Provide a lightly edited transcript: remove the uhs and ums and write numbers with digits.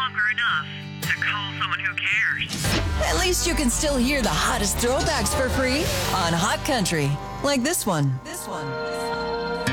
longer enough to call someone who cares. At least you can still hear the hottest throwbacks for free on Hot Country. Like this one.